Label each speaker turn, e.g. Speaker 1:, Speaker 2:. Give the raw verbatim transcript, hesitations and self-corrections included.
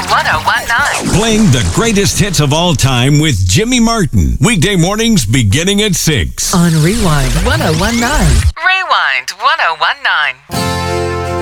Speaker 1: ten nineteen.
Speaker 2: Playing the greatest hits of all time with Jimmy Martin. Weekday mornings beginning at six.
Speaker 1: On Rewind ten nineteen. Rewind ten nineteen.